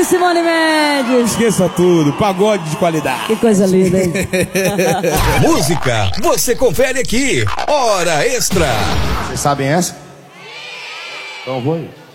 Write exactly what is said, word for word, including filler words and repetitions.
de Simone Mendes. Esqueça tudo, pagode de qualidade. Que coisa linda, hein? Música, você confere aqui. Hora Extra. Vocês sabem essa? Então eu vou aí.